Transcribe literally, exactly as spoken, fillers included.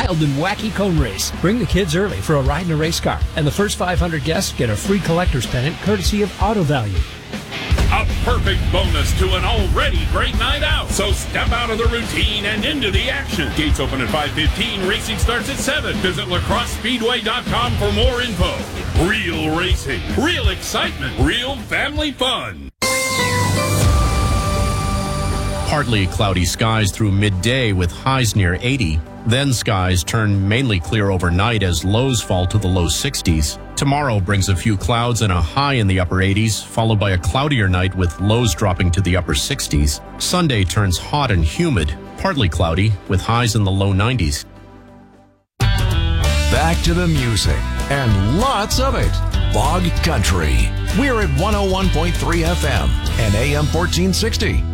wild and wacky cone race. Bring the kids early for a ride in a race car, and the first five hundred guests get a free collector's pennant courtesy of Auto Value. A perfect bonus to an already great night out. So step out of the routine and into the action. Gates open at five fifteen. Racing starts at seven. Visit lacrosse speedway dot com for more info. Real racing, real excitement, real family fun. Partly cloudy skies through midday with highs near eighty. Then skies turn mainly clear overnight as lows fall to the low sixties. Tomorrow brings a few clouds and a high in the upper eighties, followed by a cloudier night with lows dropping to the upper sixties. Sunday turns hot and humid, partly cloudy with highs in the low nineties. Back to the music, and lots of it. Bog Country. We're at one oh one point three F M and A M fourteen sixty.